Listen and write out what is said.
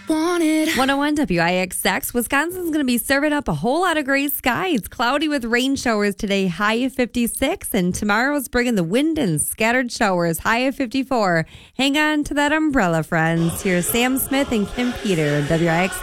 wanted. 101 WIXX. Wisconsin's going to be serving up a whole lot of gray skies. Cloudy with rain showers today, high of 56. And tomorrow's bringing the wind and scattered showers, high of 54. Hang on to that umbrella, friends. Here's Sam Smith and Kim Peter, WIXX.